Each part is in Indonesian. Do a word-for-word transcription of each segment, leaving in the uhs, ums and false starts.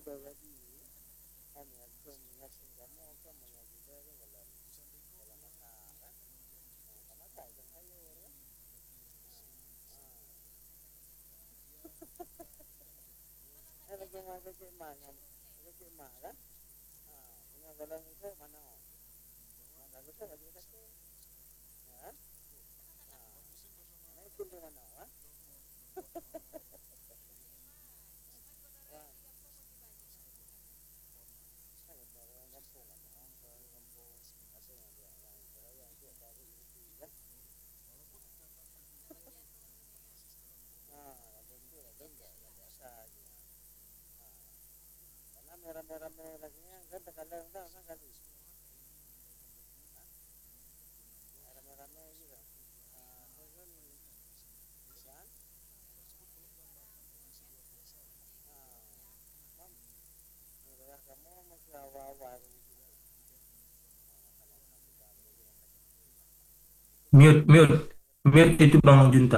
Mute, mute, mute itu Bang Junta.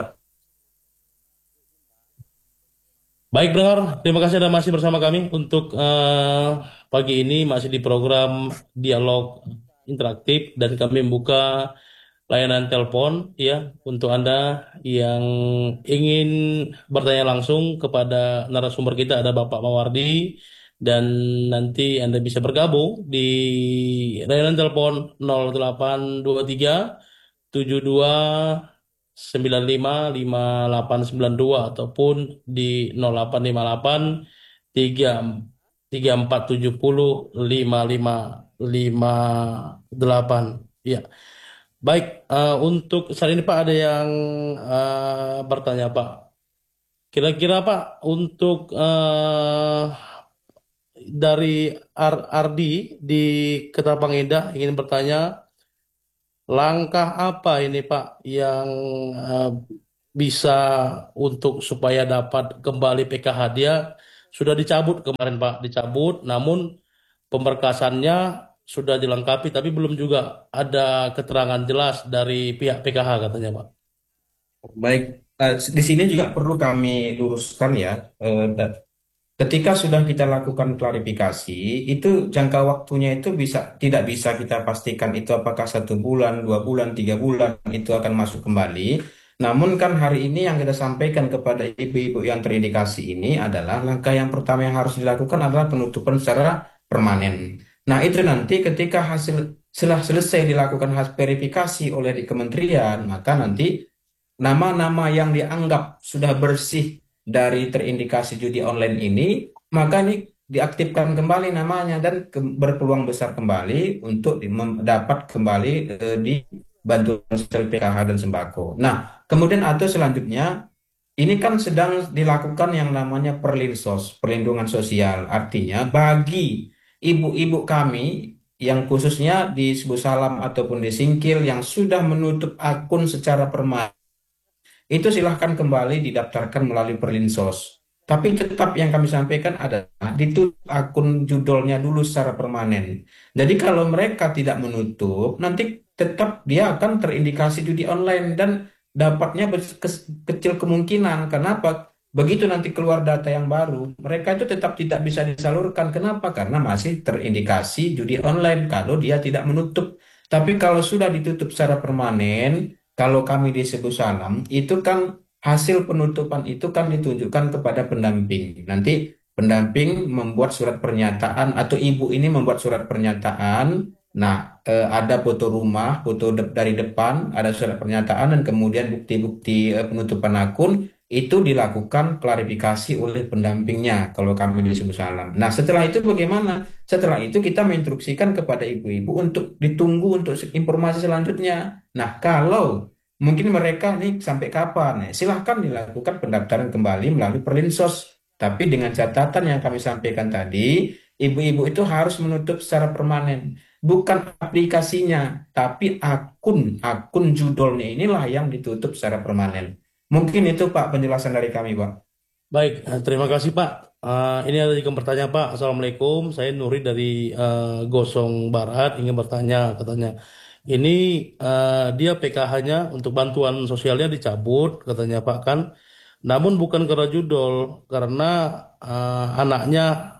Baik, pendengar, terima kasih Anda masih bersama kami untuk eh, pagi ini masih di program dialog interaktif dan kami membuka layanan telepon ya untuk Anda yang ingin bertanya langsung kepada narasumber kita ada Bapak Mawardi dan nanti Anda bisa bergabung di layanan telepon nol delapan dua tiga tujuh dua sembilan lima lima delapan sembilan dua ataupun di nol delapan lima delapan tiga tiga empat tujuh nol lima lima lima delapan. Ya, baik. Eh, untuk saat ini Pak ada yang eh, bertanya Pak. Kira-kira Pak untuk eh, dari Ar- Ardi di Ketapang Indah ingin bertanya langkah apa ini Pak yang eh, bisa untuk supaya dapat kembali P K H dia sudah dicabut kemarin Pak, dicabut namun pemberkasannya sudah dilengkapi tapi belum juga ada keterangan jelas dari pihak P K H katanya Pak. Baik, eh, di sini juga perlu kami luruskan ya. eh, da- Ketika sudah kita lakukan klarifikasi, itu jangka waktunya itu bisa tidak bisa kita pastikan itu apakah satu bulan, dua bulan, tiga bulan itu akan masuk kembali. Namun kan hari ini yang kita sampaikan kepada ibu-ibu yang terindikasi ini adalah langkah yang pertama yang harus dilakukan adalah penutupan secara permanen. Nah, itu nanti ketika hasil setelah selesai dilakukan hasil verifikasi oleh di kementerian, maka nanti nama-nama yang dianggap sudah bersih dari terindikasi judi online ini, maka ini diaktifkan kembali namanya dan ke- berpeluang besar kembali untuk di- mendapat kembali eh, di bantuan sosial P K H dan sembako. Nah, kemudian atau selanjutnya ini kan sedang dilakukan yang namanya perlinsos, perlindungan sosial. Artinya bagi ibu-ibu kami yang khususnya di Sebu Salam ataupun di Singkil yang sudah menutup akun secara permanen itu silahkan kembali didaftarkan melalui Perlinsos. Tapi tetap yang kami sampaikan adalah ditutup akun judulnya dulu secara permanen. Jadi kalau mereka tidak menutup, nanti tetap dia akan terindikasi judi online dan dapatnya bes- kes- kecil kemungkinan. Kenapa? Begitu nanti keluar data yang baru, mereka itu tetap tidak bisa disalurkan. Kenapa? Karena masih terindikasi judi online kalau dia tidak menutup. Tapi kalau sudah ditutup secara permanen, kalau kami di Sebu Salam, itu kan hasil penutupan itu kan ditunjukkan kepada pendamping. Nanti pendamping membuat surat pernyataan atau ibu ini membuat surat pernyataan. Nah, eh, ada foto rumah, foto de- dari depan, ada surat pernyataan dan kemudian bukti-bukti eh, penutupan akun itu dilakukan klarifikasi oleh pendampingnya kalau kami di Sebu Salam. Nah, setelah itu bagaimana? Setelah itu kita menginstruksikan kepada ibu-ibu untuk ditunggu untuk informasi selanjutnya. Nah, kalau mungkin mereka nih sampai kapan? Ya, silahkan dilakukan pendaftaran kembali melalui Perlinsos. Tapi dengan catatan yang kami sampaikan tadi, ibu-ibu itu harus menutup secara permanen. Bukan aplikasinya, tapi akun, akun judulnya inilah yang ditutup secara permanen. Mungkin itu Pak penjelasan dari kami, Pak. Baik, eh, terima kasih Pak. Eh, ini ada juga pertanyaan Pak. Assalamualaikum, saya Nuri dari eh, Gosong Barat ingin bertanya katanya. Ini eh, dia P K H-nya untuk bantuan sosialnya dicabut katanya Pak kan. Namun bukan karena judol, karena eh, anaknya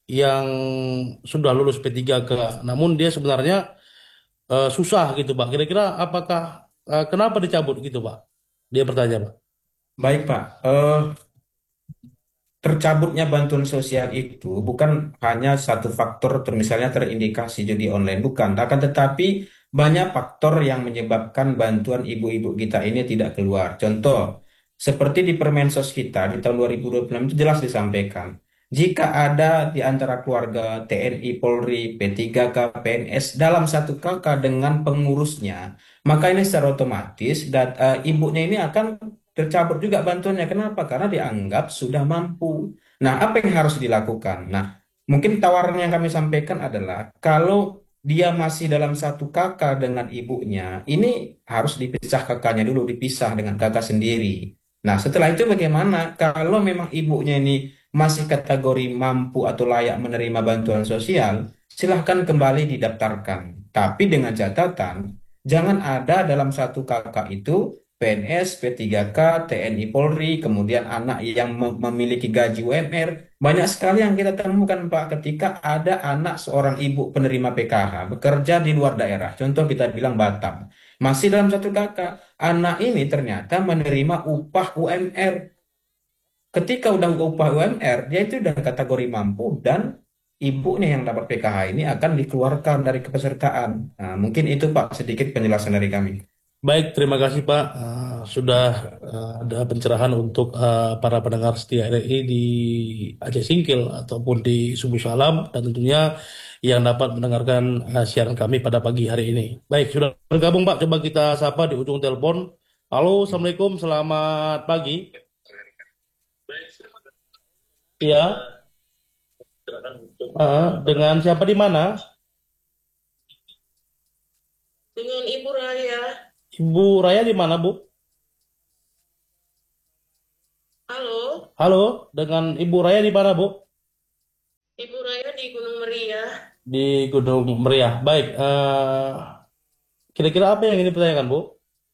yang sudah lulus P tiga K, namun dia sebenarnya eh, susah gitu Pak. Kira-kira apakah eh, kenapa dicabut gitu Pak? Dia bertanya Pak. Baik, Pak. Eh, tercabutnya bantuan sosial itu bukan hanya satu faktor, ter- misalnya terindikasi judi online, bukan. Akan tetapi banyak faktor yang menyebabkan bantuan ibu-ibu kita ini tidak keluar. Contoh, seperti di Permensos kita di tahun dua ribu dua puluh enam itu jelas disampaikan, jika ada di antara keluarga T N I, Polri, P tiga K, P N S dalam satu kakak dengan pengurusnya, maka ini secara otomatis dan eh, ibunya ini akan tercabut juga bantuannya. Kenapa? Karena dianggap sudah mampu. Nah, apa yang harus dilakukan? Nah, mungkin tawaran yang kami sampaikan adalah kalau dia masih dalam satu kakak dengan ibunya, ini harus dipisah kakaknya dulu, dipisah dengan kakak sendiri. Nah, setelah itu bagaimana? Kalau memang ibunya ini masih kategori mampu atau layak menerima bantuan sosial, silahkan kembali didaftarkan. Tapi dengan catatan, jangan ada dalam satu kakak itu P N S, P tiga K, T N I Polri, kemudian anak yang mem- memiliki gaji U M R. Banyak sekali yang kita temukan, Pak, ketika ada anak seorang ibu penerima P K H bekerja di luar daerah. Contoh kita bilang Batam. Masih dalam satu kakak, anak ini ternyata menerima upah U M R. Ketika udah upah U M R, dia itu udah kategori mampu dan ibunya yang dapat P K H ini akan dikeluarkan dari kepesertaan. Nah, mungkin itu, Pak, sedikit penjelasan dari kami. Baik, terima kasih Pak. Eh, sudah eh, ada pencerahan untuk eh, para pendengar setia R R I di Aceh Singkil ataupun di Subuh Salam dan tentunya yang dapat mendengarkan eh, siaran kami pada pagi hari ini. Baik, sudah bergabung Pak. Coba kita sapa di ujung telepon. Halo, Assalamualaikum, selamat pagi. Iya, eh, dengan siapa di mana? Dengan Ibu Raya. Ibu Raya di mana, Bu? Halo, Halo, dengan Ibu Raya di mana, Bu? Ibu Raya di Gunung Meriah. Di Gunung Meriah. Baik, eh, kira-kira apa yang ini pertanyakan, Bu?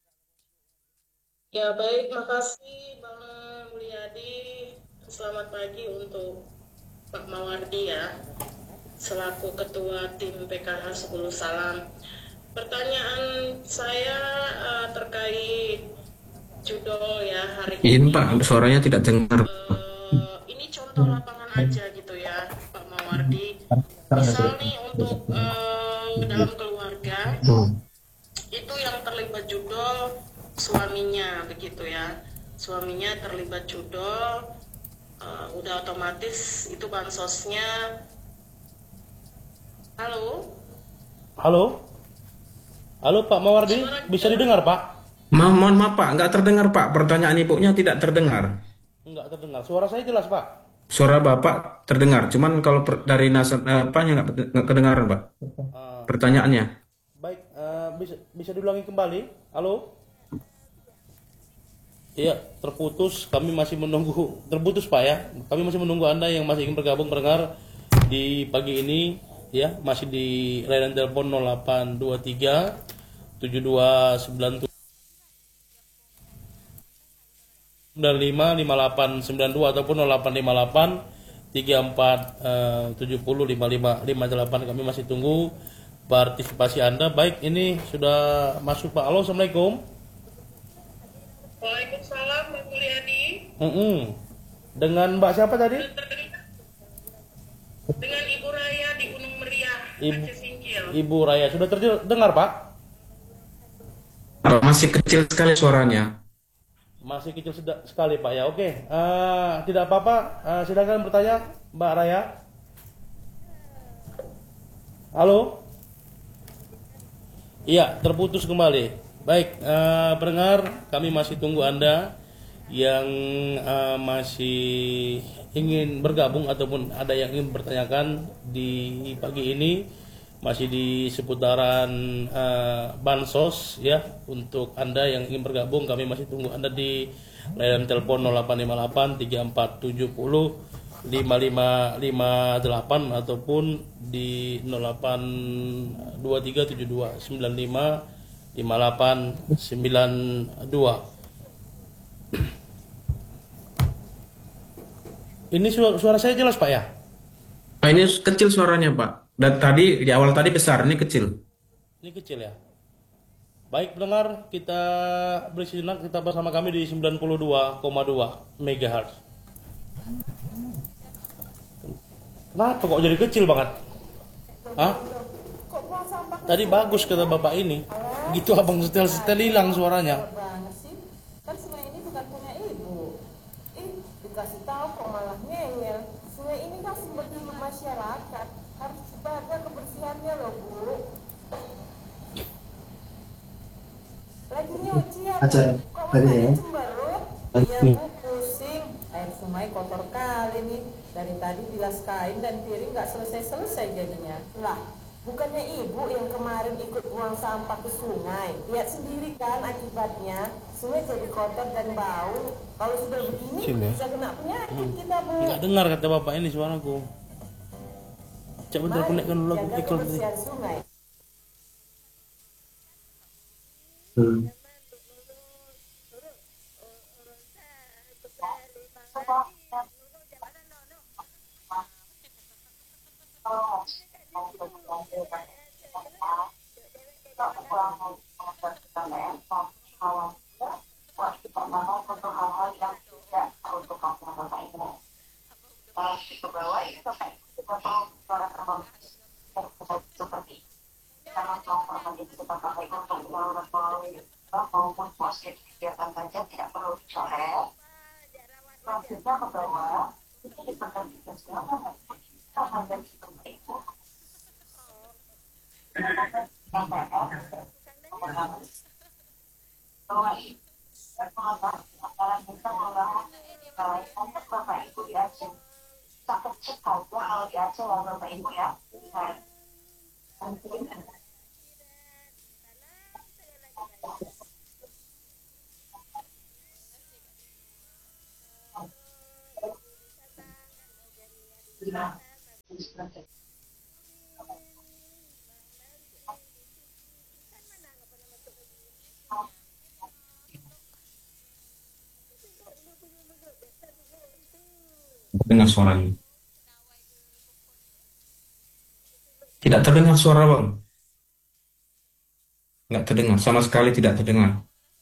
Ya baik, makasih Bang Mulyadi. Selamat pagi untuk Pak Mawardi ya, selaku Ketua Tim P K H sepuluh Salam. Pertanyaan saya eh, terkait judul ya hari Ini, ini. Pak, suaranya tidak dengar. Eh, ini contoh lapangan aja gitu ya, Pak Mawardi. Misal nih untuk eh, dalam keluarga itu yang terlibat judol suaminya begitu ya, suaminya terlibat judol, uh, udah otomatis itu bansosnya. Halo, Halo? Halo, Pak Mawardi? suara Bisa jelas. didengar, Pak? Ma- mohon maaf, Pak, nggak terdengar, Pak. Pertanyaan ibunya tidak terdengar. Enggak terdengar. Suara saya jelas, Pak. Suara Bapak terdengar, cuman kalau per- dari nasa eh, apanya nggak nggak kedengaran, Pak. Ah, Pertanyaannya. baik, eh, bisa bisa diulangi kembali? Halo? Iya, terputus. Kami masih menunggu. Terputus, Pak ya. Kami masih menunggu Anda yang masih ingin bergabung mendengar di pagi ini, ya, masih di layanan telepon nol delapan dua tiga tujuh dua sembilan lima lima delapan sembilan dua ataupun nol delapan lima delapan tiga empat tujuh nol lima lima lima delapan. Kami masih tunggu partisipasi Anda. Baik, ini sudah masuk Pak. Halo, Assalamualaikum. Waalaikumsalam Bang Mulyadi. Mm-mm. Dengan Mbak siapa tadi? Sudah terdengar dengan Ibu Raya di Gunung Meriah, Ibu Aceh Singkil. Ibu Raya sudah terdengar Pak? Apa masih kecil sekali suaranya? Masih kecil seda- sekali Pak ya. Oke, Eh, tidak apa-apa. Eh, silakan bertanya Mbak Raya. Halo? Iya, terputus kembali. Baik, eh, pendengar, kami masih tunggu Anda yang eh, masih ingin bergabung ataupun ada yang ingin bertanyakan di pagi ini masih di seputaran eh, bansos ya. Untuk Anda yang ingin bergabung, kami masih tunggu Anda di layanan telepon nol delapan lima delapan tiga empat tujuh nol lima lima lima delapan ataupun di nol delapan dua tiga tujuh dua sembilan lima lima delapan sembilan dua. Ini suara, suara saya jelas Pak ya? Nah, ini kecil suaranya, Pak. Dan tadi di awal tadi besar, ini kecil. Ini kecil ya. Baik pendengar, kita beri sejenak, kita bersama kami di sembilan puluh dua koma dua megahertz. Kenapa kok jadi kecil banget? Hah? Tadi bagus kata bapak ini. Gitu abang setel-setel hilang suaranya. banget sih, kan sungai ini bukan punya ibu. Ih, dikasih tahu kok malah ngeyel. Sungai ini kan sumber hidup masyarakat, harus dijaga kebersihannya loh bu. Lagi nyuci ya bu, Acara kok tadi ya. matanya cemberut? Iya Nih, bu, pusing. Air sungai kotor kali nih. Dari tadi bilas kain dan piring nggak selesai-selesai jadinya. Lah, bukannya ibu yang kemarin ikut buang sampah ke sungai? Lihat sendiri kan akibatnya. Sungai jadi kotor dan bau. Kalau sudah begini kecil ya. bisa kena penyakit kita bu. Nggak dengar kata bapak ini suaraku. Coba bentar Mari konekkan dulu aku jaga iklan tadi. kebersihan sungai. Hmm. Dengar suaranya. Tidak terdengar suara, Bang. Nggak terdengar, sama sekali tidak terdengar.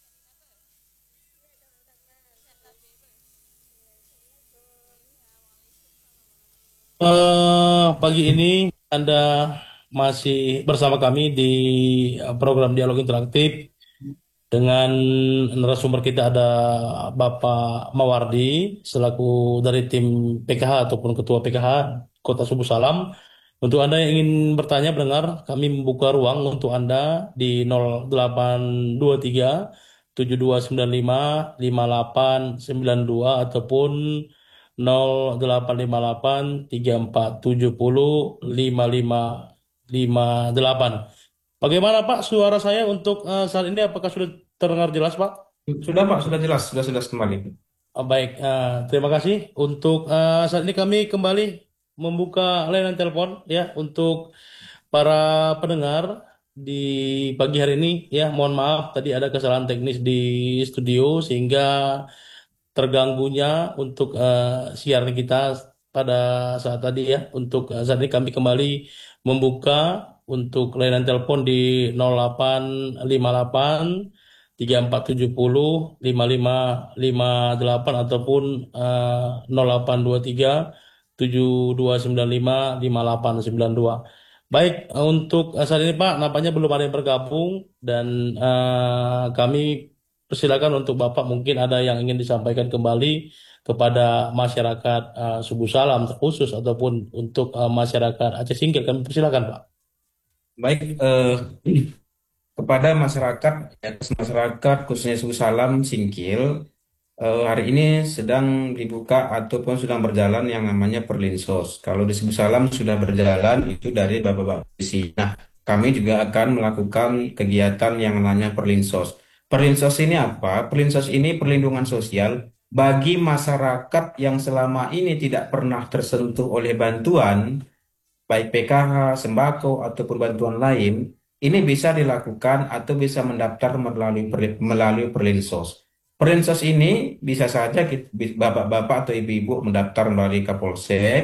Eh, pagi ini Anda masih bersama kami di eh, program Dialog Interaktif dengan narasumber kita ada Bapak Mawardi selaku dari tim P K H ataupun Ketua P K H Kota Subuh Salam. Untuk Anda yang ingin bertanya pendengar, kami membuka ruang untuk Anda di nol delapan dua tiga tujuh dua sembilan lima lima delapan sembilan dua ataupun nol delapan lima delapan tiga empat tujuh nol lima lima lima delapan. Bagaimana Pak suara saya untuk eh, saat ini apakah sudah terdengar jelas Pak? Sudah, Pak, sudah jelas, sudah jelas kembali. Ah, baik, eh, terima kasih. Untuk eh, saat ini kami kembali membuka layanan telepon ya untuk para pendengar di pagi hari ini ya. Mohon maaf tadi ada kesalahan teknis di studio sehingga terganggunya untuk eh, siaran kita pada saat tadi ya. Untuk eh, saat ini kami kembali membuka untuk layanan telepon di nol delapan lima delapan tiga empat tujuh nol lima lima lima delapan ataupun eh, nol delapan dua tiga tujuh dua sembilan lima lima delapan sembilan dua. Baik, eh, untuk eh, saat ini Pak, nampaknya belum ada yang bergabung dan eh, kami persilakan untuk Bapak mungkin ada yang ingin disampaikan kembali kepada masyarakat eh, Subuh Salam khusus ataupun untuk eh, masyarakat Aceh Singkil. Kami persilakan Pak. Baik, eh, kepada masyarakat, ya, masyarakat khususnya Suku Salam Singkil, eh, hari ini sedang dibuka ataupun sedang berjalan yang namanya Perlinsos. Kalau di Suku Salam sudah berjalan itu dari Bapak-Bapak polisi. Nah, kami juga akan melakukan kegiatan yang namanya Perlinsos. Perlinsos ini apa? Perlinsos ini perlindungan sosial bagi masyarakat yang selama ini tidak pernah tersentuh oleh bantuan baik P K H, sembako ataupun bantuan lain, ini bisa dilakukan atau bisa mendaftar melalui per- melalui Perlinsos. Perlinsos ini bisa saja kit- bi- bapak-bapak atau ibu-ibu mendaftar melalui Kapolsek,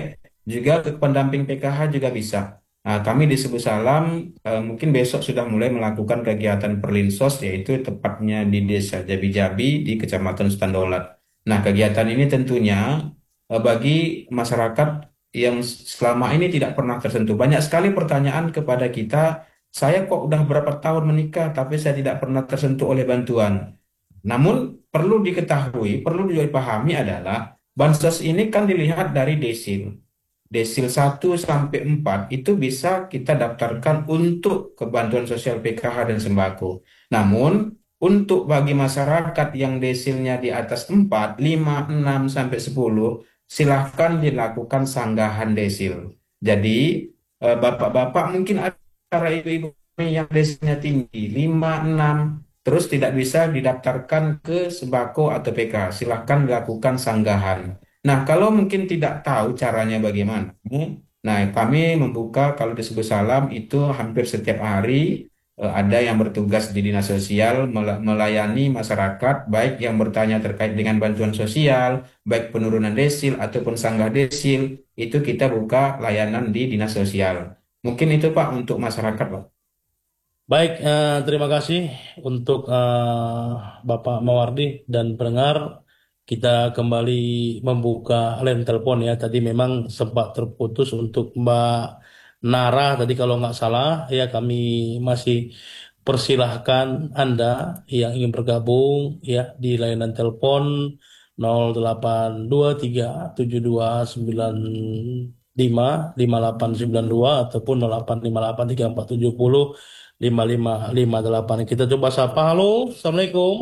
juga ke pendamping P K H juga bisa. Nah, kami di Sebu Salam eh, mungkin besok sudah mulai melakukan kegiatan Perlinsos, yaitu tepatnya di Desa Jabi-Jabi di Kecamatan Standolat. Nah, kegiatan ini tentunya eh, bagi masyarakat yang selama ini tidak pernah tersentuh. Banyak sekali pertanyaan kepada kita, saya kok udah berapa tahun menikah tapi saya tidak pernah tersentuh oleh bantuan. Namun perlu diketahui, perlu dipahami adalah bansos ini kan dilihat dari desil. Desil satu sampai empat itu bisa kita daftarkan untuk kebantuan sosial P K H dan sembako. Namun untuk bagi masyarakat yang desilnya di atas empat, lima, enam sampai sepuluh, silahkan dilakukan sanggahan desil. Jadi eh, bapak-bapak mungkin ada ibu-ibu yang desilnya tinggi, lima, enam, terus tidak bisa didaftarkan ke sembako atau P K. Silahkan dilakukan sanggahan. Nah, kalau mungkin tidak tahu caranya bagaimana, nah kami membuka kalau di Sebu Salam itu hampir setiap hari eh, ada yang bertugas di dinas sosial mela- melayani masyarakat, baik yang bertanya terkait dengan bantuan sosial, baik penurunan desil ataupun sanggah desil, itu kita buka layanan di dinas sosial. Mungkin itu Pak untuk masyarakat, Pak. Baik, eh, terima kasih untuk eh, Bapak Mawardi dan pendengar. Kita kembali membuka line telepon ya. Tadi memang sempat terputus untuk Mbak Nara. Tadi kalau nggak salah ya kami masih persilahkan Anda yang ingin bergabung ya di layanan telepon nol delapan dua tiga tujuh dua sembilan lima lima delapan sembilan dua ataupun nol delapan lima delapan tiga empat tujuh nol lima lima lima delapan. Kita coba sapa. Halo, Assalamualaikum.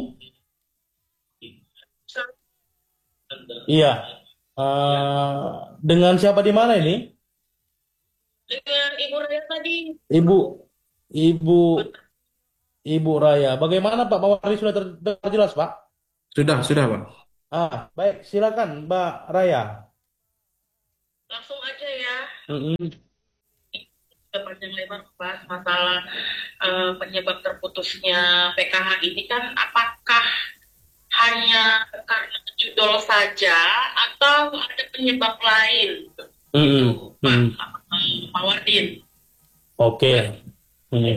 Iya. Eh, dengan siapa di mana ini? Dengan Ibu Raya tadi. Ibu, Ibu, Ibu Raya. Bagaimana Pak Mawari sudah ter- terjelas Pak? Sudah, sudah Pak. Ah, baik. Silakan Mbak Raya. Langsung aja ya. Mm-mm. Kita panjang lebar bahas masalah eh, penyebab terputusnya P K H ini kan apakah hanya karena judul saja atau ada penyebab lain Mm-mm. gitu Pak Mm-mm. eh, Pak Wardin. Oke. Mm.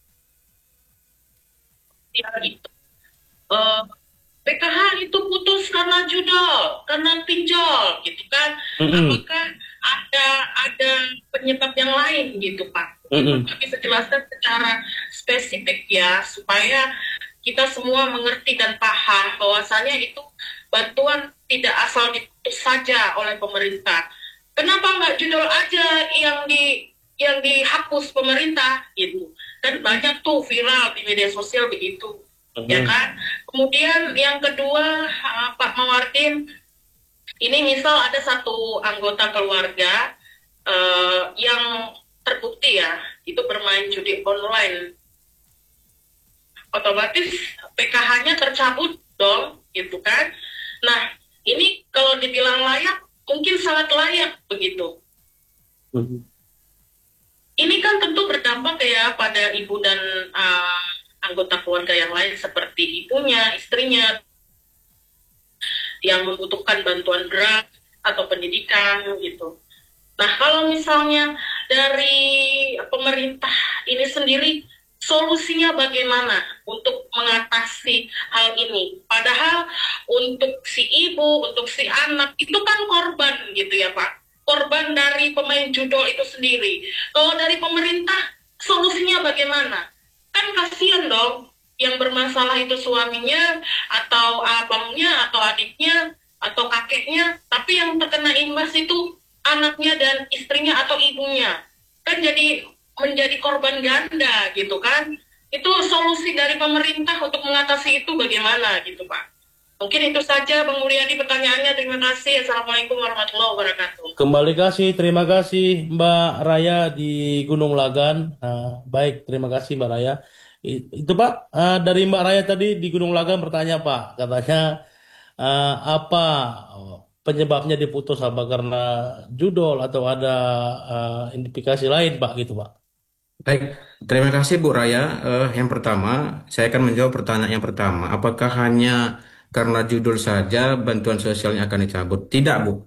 Ya itu eh, P K H itu putus karena judul, karena pinjol gitu kan. Mm-mm. Apakah ada ada penyebab yang lain gitu Pak? Mm-mm. Pak bisa jelaskan secara spesifik ya supaya kita semua mengerti dan paham bahwasanya itu bantuan tidak asal diputus saja oleh pemerintah. Kenapa nggak judul aja yang di yang dihapus pemerintah gitu? Kan banyak tuh viral di media sosial begitu, ya Mm-mm. kan? Kemudian yang kedua, uh, Pak Mawardin, ini misal ada satu anggota keluarga uh, yang terbukti ya, itu bermain judi online, otomatis P K H-nya tercabut dong, gitu kan? Nah, ini kalau dibilang layak, mungkin sangat layak begitu. Mm-mm. Ini kan tentu berdampak ya pada ibu dan uh, anggota keluarga yang lain seperti ibunya, istrinya, yang membutuhkan bantuan gerak atau pendidikan gitu. Nah, kalau misalnya dari pemerintah ini sendiri, solusinya bagaimana untuk mengatasi hal ini? Padahal untuk si ibu, untuk si anak, itu kan korban gitu ya Pak. Korban dari pemain judol itu sendiri. Kalau dari pemerintah, solusinya bagaimana? Kan kasihan dong yang bermasalah itu suaminya atau abangnya atau adiknya atau kakeknya, tapi yang terkena imbas itu anaknya dan istrinya atau ibunya. Kan jadi menjadi korban ganda gitu kan. Itu solusi dari pemerintah untuk mengatasi itu bagaimana gitu Pak. Mungkin itu saja Bang Mulyadi pertanyaannya. Terima kasih. Assalamualaikum warahmatullahi wabarakatuh. Kembali kasih, terima kasih Mbak Raya di Gunung Lagan. Ah, baik, terima kasih Mbak Raya. I- Itu Pak, ah, dari Mbak Raya tadi di Gunung Lagan bertanya Pak, katanya ah, apa penyebabnya diputus, apa karena judol atau ada ah, indikasi lain Pak gitu Pak. Baik, terima kasih Bu Raya. Eh, yang pertama, saya akan menjawab pertanyaan yang pertama. Apakah hanya karena judul saja bantuan sosialnya akan dicabut? Tidak, Bu.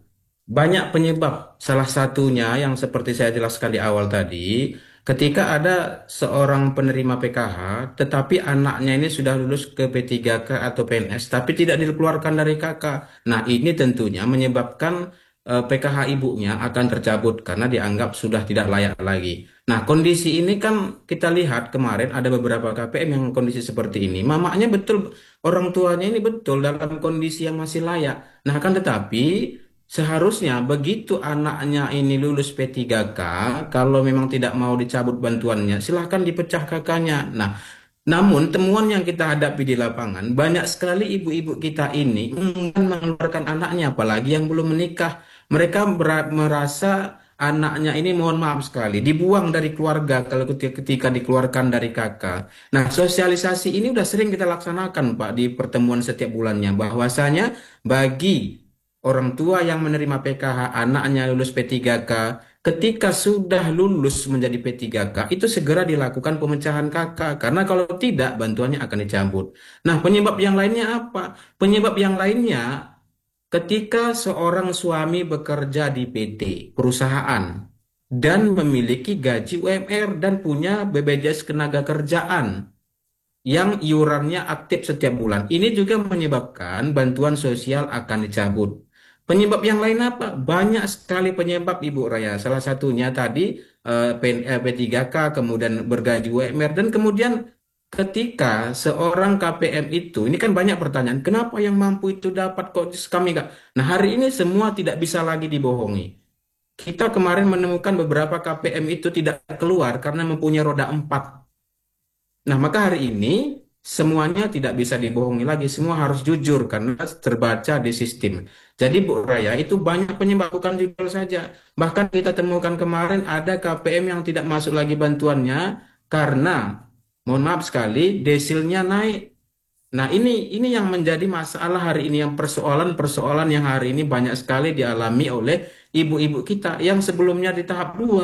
Banyak penyebab. Salah satunya yang seperti saya jelaskan di awal tadi, ketika ada seorang penerima P K H, tetapi anaknya ini sudah lulus ke P tiga K atau P N S, tapi tidak dikeluarkan dari K K. Nah, ini tentunya menyebabkan eh, P K H ibunya akan tercabut karena dianggap sudah tidak layak lagi. Nah, kondisi ini kan kita lihat kemarin ada beberapa K P M yang kondisi seperti ini. Mamanya betul, orang tuanya ini betul dalam kondisi yang masih layak. Nah, kan tetapi seharusnya begitu anaknya ini lulus P tiga K, kalau memang tidak mau dicabut bantuannya, silahkan dipecah K K-nya. Nah, namun temuan yang kita hadapi di lapangan, banyak sekali ibu-ibu kita ini enggan mengeluarkan anaknya, apalagi yang belum menikah. Mereka bera- merasa anaknya ini, mohon maaf sekali, dibuang dari keluarga kalau ketika, ketika dikeluarkan dari K K. Nah, sosialisasi ini udah sering kita laksanakan, Pak, di pertemuan setiap bulannya, bahwasanya bagi orang tua yang menerima P K H anaknya lulus P tiga K, ketika sudah lulus menjadi P tiga K, itu segera dilakukan pemecahan K K. Karena kalau tidak, bantuannya akan dicabut. Nah, penyebab yang lainnya apa? Penyebab yang lainnya, ketika seorang suami bekerja di P T, perusahaan, dan memiliki gaji U M R dan punya B P J S Ketenagakerjaan yang iurannya aktif setiap bulan. Ini juga menyebabkan bantuan sosial akan dicabut. Penyebab yang lain apa? Banyak sekali penyebab, Ibu Raya. Salah satunya tadi eh, P eh, P tiga K, kemudian bergaji U M R, dan kemudian ketika seorang K P M itu, ini kan banyak pertanyaan, kenapa yang mampu itu dapat kok kami nggak? Nah, hari ini semua tidak bisa lagi dibohongi. Kita kemarin menemukan beberapa K P M itu tidak keluar karena mempunyai roda empat. Nah, maka hari ini semuanya tidak bisa dibohongi lagi, semua harus jujur karena terbaca di sistem. Jadi Bu Raya, itu banyak penyebab, bukan judul saja. Bahkan kita temukan kemarin ada K P M yang tidak masuk lagi bantuannya karena, mohon maaf sekali, desilnya naik. Nah, ini ini yang menjadi masalah hari ini, yang persoalan-persoalan yang hari ini banyak sekali dialami oleh ibu-ibu kita yang sebelumnya di tahap dua.